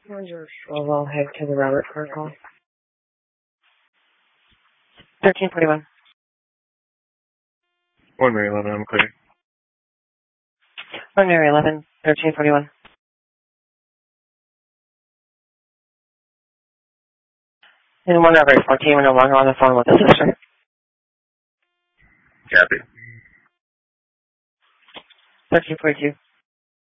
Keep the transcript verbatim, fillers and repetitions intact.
Roger, twelve, I'll head to the Robert Clark call. thirteen forty-one. one Mary eleven, I'm clear. one Mary eleven, thirteen forty-one. And one Robert fourteen, we're no longer on the phone with the sister. Copy. thirteen forty-two.